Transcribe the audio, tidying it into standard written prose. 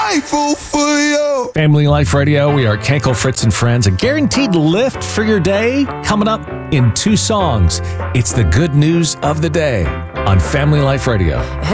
grateful for you. Family Life Radio, we are Kenkel, Fritz, and Friends. A guaranteed lift for your day coming up in 2 songs. It's the good news of the day on Family Life Radio.